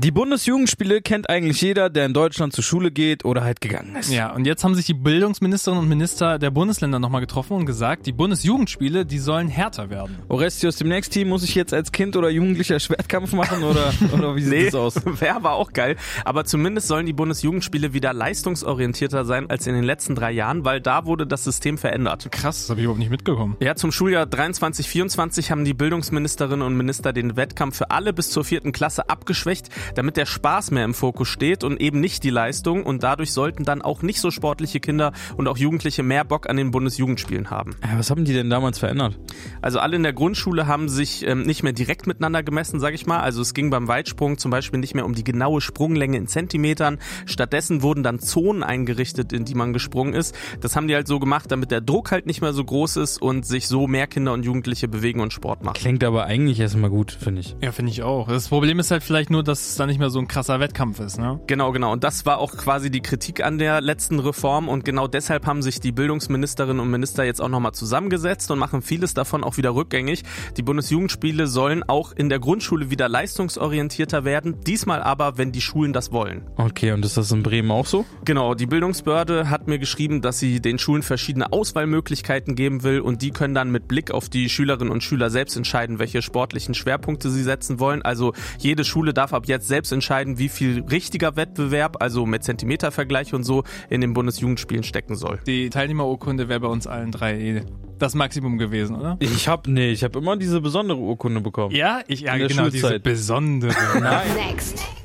Die Bundesjugendspiele kennt eigentlich jeder, der in Deutschland zur Schule geht oder halt gegangen ist. Ja, und jetzt haben sich die Bildungsministerinnen und Minister der Bundesländer nochmal getroffen und gesagt, die Bundesjugendspiele, die sollen härter werden. Orestius, dem nächsten Team muss ich jetzt als Kind oder Jugendlicher Schwertkampf machen oder wie sieht das aus? Wäre aber auch geil. Aber zumindest sollen die Bundesjugendspiele wieder leistungsorientierter sein als in den letzten 3 Jahren, weil da wurde das System verändert. Krass, das habe ich überhaupt nicht mitbekommen. Ja, zum Schuljahr 23/24 haben die Bildungsministerinnen und Minister den Wettkampf für alle bis zur 4. Klasse abgeschwächt, damit der Spaß mehr im Fokus steht und eben nicht die Leistung. Und dadurch sollten dann auch nicht so sportliche Kinder und auch Jugendliche mehr Bock an den Bundesjugendspielen haben. Was haben die denn damals verändert? Also alle in der Grundschule haben sich nicht mehr direkt miteinander gemessen, sage ich mal. Also es ging beim Weitsprung zum Beispiel nicht mehr um die genaue Sprunglänge in Zentimetern. Stattdessen wurden dann Zonen eingerichtet, in die man gesprungen ist. Das haben die halt so gemacht, damit der Druck halt nicht mehr so groß ist und sich so mehr Kinder und Jugendliche bewegen und Sport machen. Klingt aber eigentlich erstmal gut, finde ich. Ja, finde ich auch. Das Problem ist halt vielleicht nur, dass es da nicht mehr so ein krasser Wettkampf ist, ne? Genau. Und das war auch quasi die Kritik an der letzten Reform und genau deshalb haben sich die Bildungsministerinnen und Minister jetzt auch nochmal zusammengesetzt und machen vieles davon auch wieder rückgängig. Die Bundesjugendspiele sollen auch in der Grundschule wieder leistungsorientierter werden, diesmal aber, wenn die Schulen das wollen. Okay, und ist das in Bremen auch so? Genau, die Bildungsbehörde hat mir geschrieben, dass sie den Schulen verschiedene Auswahlmöglichkeiten geben will und die können dann mit Blick auf die Schülerinnen und Schüler selbst entscheiden, welche sportlichen Schwerpunkte sie setzen wollen. Also jede Schule darf ab jetzt selbst entscheiden, wie viel richtiger Wettbewerb, also mit Zentimetervergleich und so, in den Bundesjugendspielen stecken soll. Die Teilnehmerurkunde wäre bei uns allen 3 das Maximum gewesen, oder? Ich hab immer diese besondere Urkunde bekommen. Ja, genau, diese besondere. Nein. Next.